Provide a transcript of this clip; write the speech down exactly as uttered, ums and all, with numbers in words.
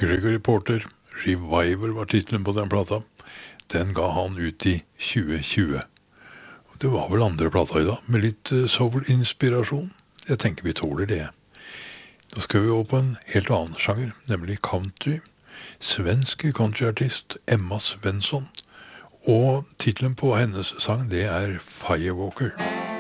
Gregory Porter, Revival var titlen på den plata. Den ga han ut i tjue tjue. Og det var vel andre plata i dag, med litt uh, soul-inspirasjon. Jeg tenker vi tåler det. Nå skal vi over på en helt annen sjanger, nemlig country. Svenske countryartist Emma Svensson. Og titlen på hennes sang, det er Firewalker.